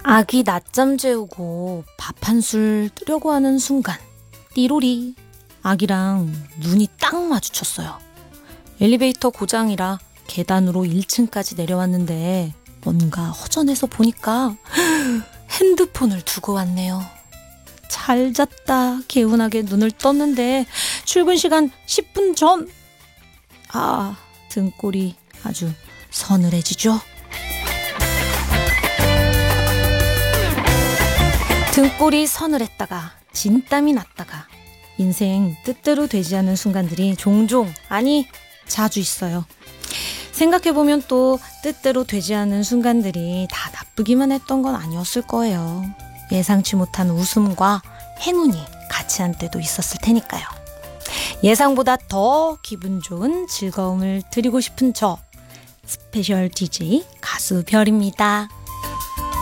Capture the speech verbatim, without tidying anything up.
아기 낮잠 재우고 밥 한 술 뜨려고 하는 순간 띠로리 아기랑 눈이 딱 마주쳤어요. 엘리베이터 고장이라 계단으로 일 층까지 내려왔는데 뭔가 허전해서 보니까 핸드폰을 두고 왔네요. 잘 잤다 개운하게 눈을 떴는데 출근 시간 십 분 전. 아, 등골이 아주 서늘해지죠. 등골이 서늘했다가 진땀이 났다가 인생 뜻대로 되지 않는 순간들이 종종, 아니 자주 있어요. 생각해보면 또 뜻대로 되지 않는 순간들이 다 나쁘기만 했던 건 아니었을 거예요. 예상치 못한 웃음과 행운이 같이 한 때도 있었을 테니까요. 예상보다 더 기분 좋은 즐거움을 드리고 싶은 저 스페셜 디제이 가수 별입니다.